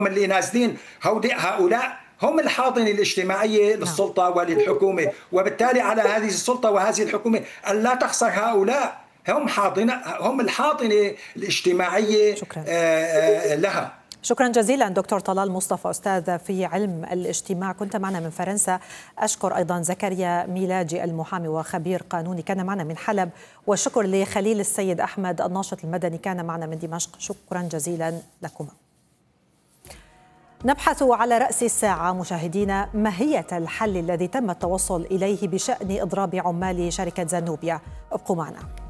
اللي نازلين هؤلاء هم الحاضنة الاجتماعية نعم. للسلطة وللحكومة، وبالتالي على هذه السلطة وهذه الحكومة أن لا تخسر هؤلاء، هم الحاضنة الاجتماعية شكرا. لها. شكرا جزيلا دكتور طلال مصطفى، أستاذ في علم الاجتماع، كنت معنا من فرنسا. أشكر أيضا زكريا ميلاجي المحامي وخبير قانوني كان معنا من حلب، والشكر لخليل السيد أحمد الناشط المدني كان معنا من دمشق. شكرا جزيلا لكما. نبحث على رأس الساعة مشاهدينا ماهية الحل الذي تم التوصل إليه بشأن إضراب عمال شركة زانوبيا. ابقوا معنا.